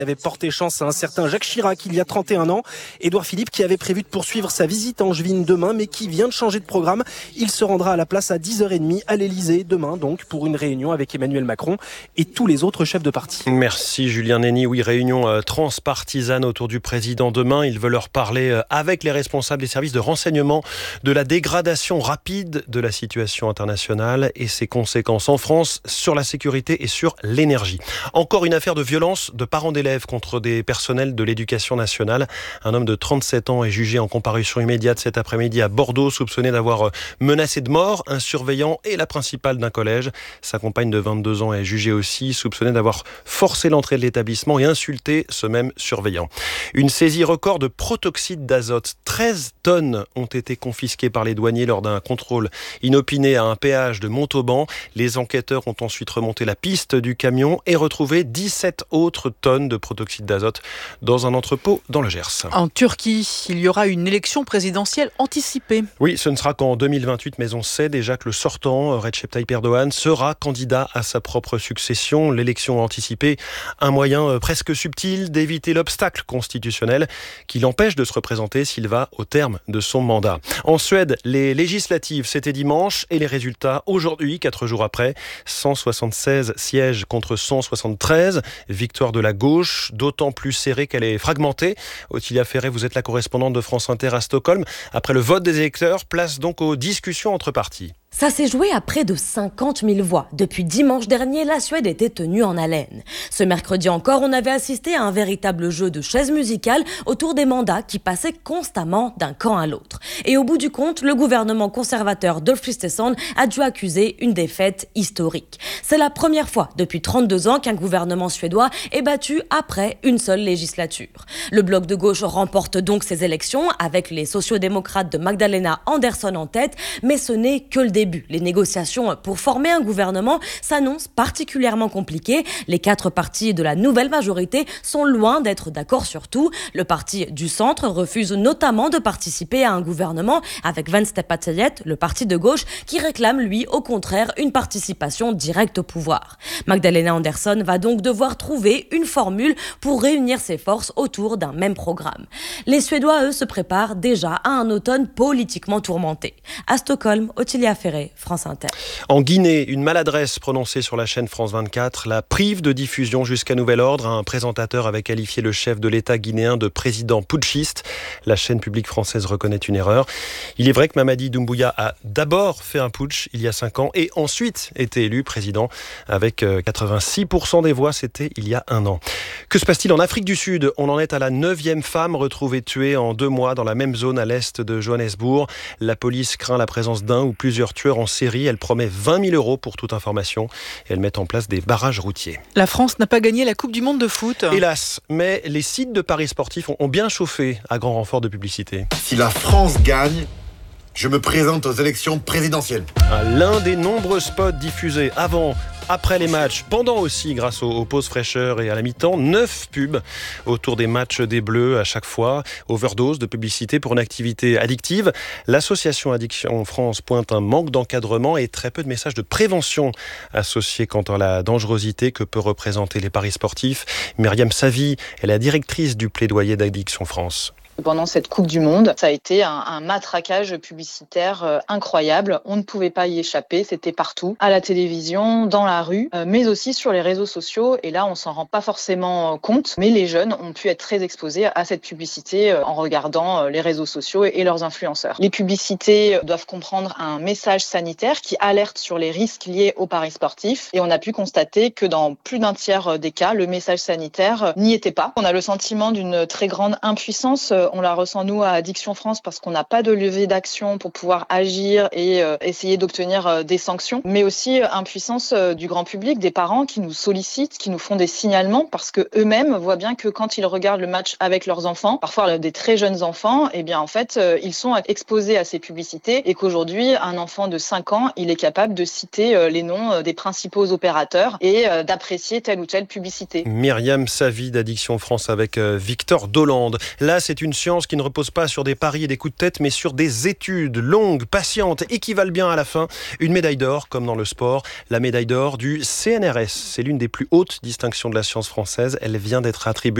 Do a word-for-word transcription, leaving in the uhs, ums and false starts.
avait porté chance à un certain Jacques Chirac il y a trente et un ans. Édouard Philippe qui avait prévu de poursuivre sa visite angevine demain mais qui vient de changer de programme. Il se rendra à la place à dix heures trente à l'Elysée demain donc pour une réunion avec Emmanuel Macron et tous les autres chefs de parti. Merci Julien Nény. Oui, réunion euh, transpartisane autour du président demain. Il veut leur parler euh, avec les responsables des services de renseignement de la dégradation rapide de la situation internationale et ses conséquences en France sur la sécurité et sur l'énergie. Encore une affaire de violence de parents d'élèves contre des personnels de l'éducation nationale. Un homme de trente-sept ans est jugé en comparution immédiate cet après-midi à Bordeaux, soupçonné d'avoir menacé de mort un surveillant et la principale d'un collège. Sa compagne de vingt-deux ans est jugée aussi, soupçonnée d'avoir forcé l'entrée de l'établissement et insulté ce même surveillant. Une saisie record de protoxyde d'azote. treize tonnes ont été confisquées par les douaniers lors d'un contrôle inopiné à un péage de Montauban. Les enquêteurs ont ensuite remonté la piste du camion et retrouvé dix-sept autres tonnes de protoxyde d'azote dans un entrepôt dans le Gers. En Turquie, il y aura une élection présidentielle anticipée. Oui, ce ne sera qu'en deux mille vingt-huit, mais on sait déjà que le sortant, Recep Tayyip Erdogan, sera candidat à sa propre succession. L'élection anticipée, un moyen presque subtil d'éviter l'obstacle constitutionnel qui l'empêche de se représenter s'il va au terme de son mandat. En Suède, les législatives, c'était dimanche et les résultats aujourd'hui, quatre jours après, cent soixante-seize sièges contre cent soixante-treize. Victoire de la gauche, d'autant plus serrée qu'elle est fragmentée. Ottilia Ferré, vous êtes la correspondante de France Inter à Stockholm. Après le vote des électeurs, place donc aux discussions entre partis. Ça s'est joué à près de cinquante mille voix. Depuis dimanche dernier, la Suède était tenue en haleine. Ce mercredi encore, on avait assisté à un véritable jeu de chaises musicales autour des mandats qui passaient constamment d'un camp à l'autre. Et au bout du compte, le gouvernement conservateur d'Ulf Kristersson a dû accuser une défaite historique. C'est la première fois depuis trente-deux ans qu'un gouvernement suédois est battu après une seule législature. Le bloc de gauche remporte donc ces élections avec les sociodémocrates de Magdalena Andersson en tête, mais ce n'est que le début. Les négociations pour former un gouvernement s'annoncent particulièrement compliquées. Les quatre partis de la nouvelle majorité sont loin d'être d'accord sur tout. Le parti du centre refuse notamment de participer à un gouvernement avec Vänsterpartiet, le parti de gauche, qui réclame lui au contraire une participation directe au pouvoir. Magdalena Andersson va donc devoir trouver une formule pour réunir ses forces autour d'un même programme. Les Suédois, eux, se préparent déjà à un automne politiquement tourmenté. À Stockholm, Ottilia Ferré, France Inter. En Guinée, une maladresse prononcée sur la chaîne France vingt-quatre la prive de diffusion jusqu'à nouvel ordre. Un présentateur avait qualifié le chef de l'État guinéen de président putschiste. La chaîne publique française reconnaît une erreur. Il est vrai que Mamadi Doumbouya a d'abord fait un putsch il y a cinq ans et ensuite été élu président avec quatre-vingt-six pour cent des voix. C'était il y a un an. Que se passe-t-il en Afrique du Sud ? On en est à la neuvième femme retrouvée tuée en deux mois dans la même zone à l'est de Johannesburg. La police craint la présence d'un ou plusieurs tueurs en série. Elle promet vingt mille euros pour toute information et elle met en place des barrages routiers. La France n'a pas gagné la Coupe du Monde de foot. Hélas, mais les sites de paris sportifs ont bien chauffé à grand renfort de publicité. Si la France gagne, je me présente aux élections présidentielles. L'un des nombreux spots diffusés avant, après les matchs, pendant aussi grâce aux, aux pauses fraîcheurs et à la mi-temps, neuf pubs autour des matchs des Bleus à chaque fois. Overdose de publicité pour une activité addictive. L'association Addiction France pointe un manque d'encadrement et très peu de messages de prévention associés quant à la dangerosité que peut représenter les paris sportifs. Myriam Savy est la directrice du plaidoyer d'Addiction France. Pendant cette Coupe du Monde, ça a été un, un matraquage publicitaire euh, incroyable. On ne pouvait pas y échapper, c'était partout, à la télévision, dans la rue, euh, mais aussi sur les réseaux sociaux. Et là, on s'en rend pas forcément compte, mais les jeunes ont pu être très exposés à cette publicité euh, en regardant euh, les réseaux sociaux et, et leurs influenceurs. Les publicités doivent comprendre un message sanitaire qui alerte sur les risques liés aux paris sportifs. Et on a pu constater que dans plus d'un tiers des cas, le message sanitaire n'y était pas. On a le sentiment d'une très grande impuissance. On la ressent, nous, à Addiction France, parce qu'on n'a pas de levier d'action pour pouvoir agir et euh, essayer d'obtenir euh, des sanctions. Mais aussi euh, impuissance euh, du grand public, des parents qui nous sollicitent, qui nous font des signalements, parce que eux-mêmes voient bien que quand ils regardent le match avec leurs enfants, parfois des très jeunes enfants, eh bien, en fait, euh, ils sont exposés à ces publicités et qu'aujourd'hui, un enfant de cinq ans, il est capable de citer euh, les noms euh, des principaux opérateurs et euh, d'apprécier telle ou telle publicité. Myriam Savy d'Addiction France avec euh, Victor Dolande. Là, c'est une une science qui ne repose pas sur des paris et des coups de tête, mais sur des études longues, patientes et qui valent bien à la fin une médaille d'or, comme dans le sport, la médaille d'or du C N R S. C'est l'une des plus hautes distinctions de la science française. Elle vient d'être attribuée